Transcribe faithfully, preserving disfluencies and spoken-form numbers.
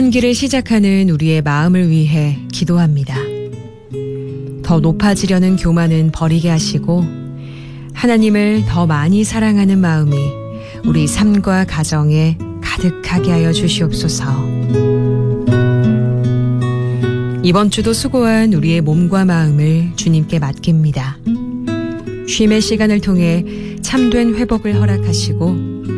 한 길을 시작하는 우리의 마음을 위해 기도합니다. 더 높아지려는 교만은 버리게 하시고 하나님을 더 많이 사랑하는 마음이 우리 삶과 가정에 가득하게 하여 주시옵소서. 이번 주도 수고한 우리의 몸과 마음을 주님께 맡깁니다. 쉼의 시간을 통해 참된 회복을 허락하시고